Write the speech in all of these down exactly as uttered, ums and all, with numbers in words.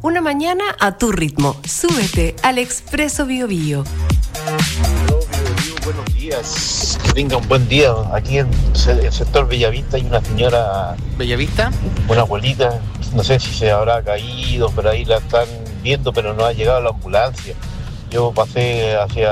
Una mañana a tu ritmo. Súbete al Expreso Bio Bio. Buenos días, que tenga un buen día. Aquí en el sector Bellavista hay una señora, ¿Bellavista? una abuelita, no sé si se habrá caído, pero ahí la están viendo, pero no ha llegado la ambulancia. Yo pasé hacia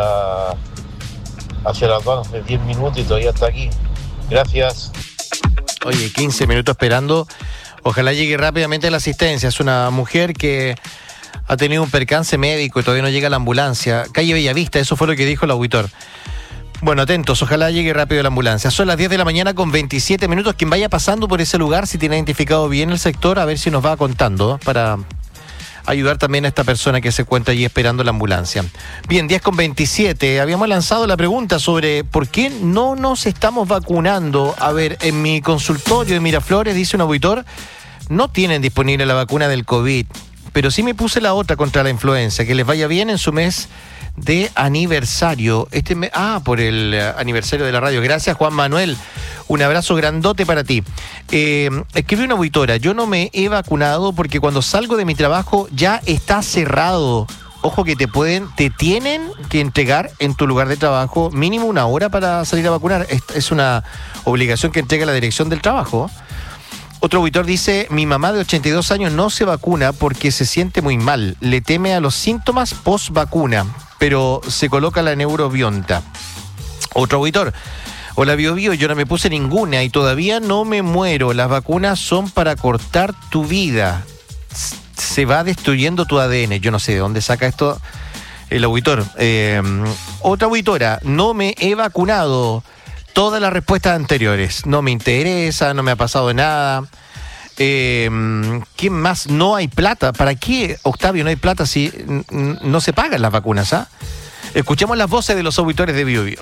hacia las dos hace diez minutos y todavía está aquí. Gracias. Oye, quince minutos esperando. Ojalá llegue rápidamente la asistencia. Es una mujer que ha tenido un percance médico y todavía no llega la ambulancia. Calle Bellavista, eso fue lo que dijo el auditor. Bueno, atentos, ojalá llegue rápido la ambulancia. Son las diez de la mañana con veintisiete minutos. Quien vaya pasando por ese lugar, si tiene identificado bien el sector, a ver si nos va contando, ¿eh? Para ayudar también a esta persona que se encuentra allí esperando la ambulancia. Bien, diez con veintisiete. Habíamos lanzado la pregunta sobre por qué no nos estamos vacunando. A ver, en mi consultorio de Miraflores, dice un auditor, no tienen disponible la vacuna del COVID, pero sí me puse la otra contra la influenza. Que les vaya bien en su mes de aniversario. Este me... Ah, por el aniversario de la radio. Gracias, Juan Manuel. Un abrazo grandote para ti. Eh, escribe una auditora, yo no me he vacunado porque cuando salgo de mi trabajo ya está cerrado. Ojo que te pueden, te tienen que entregar en tu lugar de trabajo mínimo una hora para salir a vacunar. Es, es una obligación que entrega la dirección del trabajo. Otro auditor dice, mi mamá de ochenta y dos años no se vacuna porque se siente muy mal. Le teme a los síntomas post vacuna, pero se coloca la neurobionta. Otro auditor, hola Bio Bio, yo no me puse ninguna y todavía no me muero. Las vacunas son para cortar tu vida. Se va destruyendo tu A D N. Yo no sé de dónde saca esto el auditor. Eh, otra auditora, no me he vacunado. Todas las respuestas anteriores. No me interesa, no me ha pasado nada. Eh, ¿Quién más? No hay plata. ¿Para qué, Octavio, no hay plata si n- n- no se pagan las vacunas? ¿Ah? Escuchemos las voces de los auditores de Bio Bio.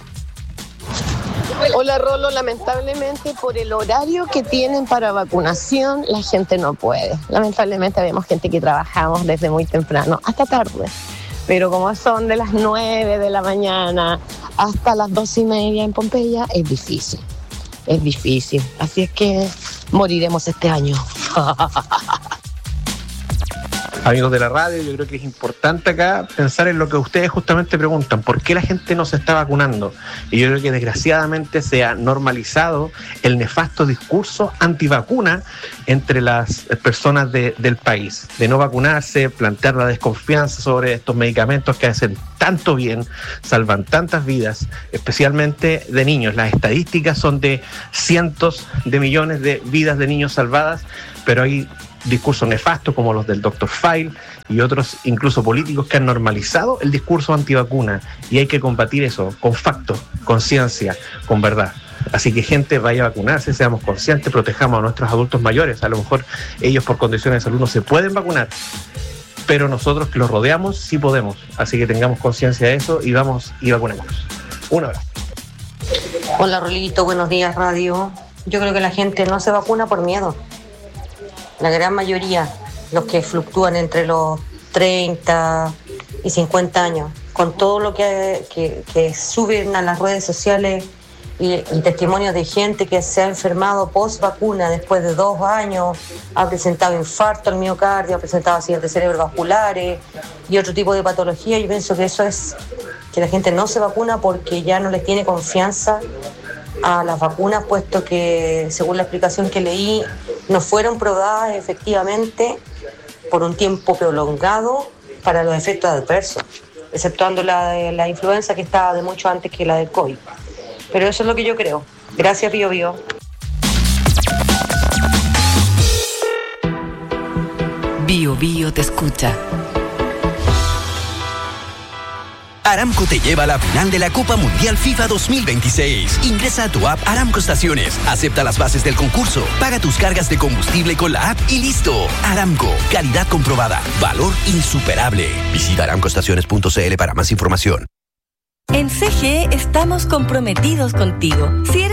Hola Rolo, lamentablemente por el horario que tienen para vacunación la gente no puede. Lamentablemente vemos gente que trabajamos desde muy temprano hasta tarde. Pero como son de las nueve de la mañana hasta las doce y media en Pompeya, es difícil, es difícil. Así es que moriremos este año. Amigos de la radio, yo creo que es importante acá pensar en lo que ustedes justamente preguntan, ¿por qué la gente no se está vacunando? Y yo creo que desgraciadamente se ha normalizado el nefasto discurso antivacuna entre las personas de, del país, de no vacunarse, plantear la desconfianza sobre estos medicamentos que hacen tanto bien, salvan tantas vidas, especialmente de niños. Las estadísticas son de cientos de millones de vidas de niños salvadas, pero hay discursos nefastos como los del doctor File y otros incluso políticos que han normalizado el discurso antivacuna, y hay que combatir eso con facto, con ciencia, con verdad. Así que gente, vaya a vacunarse, seamos conscientes, protejamos a nuestros adultos mayores. A lo mejor ellos por condiciones de salud no se pueden vacunar, pero nosotros que los rodeamos sí podemos. Así que tengamos conciencia de eso y vamos y vacunémonos. Un abrazo. Hola Rolito, buenos días radio. Yo creo que la gente no se vacuna por miedo. La gran mayoría, los que fluctúan entre los treinta y cincuenta años, con todo lo que, que, que suben a las redes sociales y, y testimonios de gente que se ha enfermado post vacuna después de dos años, ha presentado infarto al miocardio, ha presentado accidentes cerebrovasculares y otro tipo de patología. Yo pienso que eso es que la gente no se vacuna porque ya no les tiene confianza a las vacunas, puesto que, según la explicación que leí, no fueron probadas efectivamente por un tiempo prolongado para los efectos adversos, exceptuando la de la influenza, que estaba de mucho antes que la del COVID. Pero eso es lo que yo creo. Gracias, Bio Bio. Bio Bio te escucha. Aramco te lleva a la final de la Copa Mundial FIFA dos mil veintiséis. Ingresa a tu app Aramco Estaciones, acepta las bases del concurso, paga tus cargas de combustible con la app y listo. Aramco, calidad comprobada, valor insuperable. Visita aramco estaciones punto c l para más información. En C G E estamos comprometidos contigo. Si eres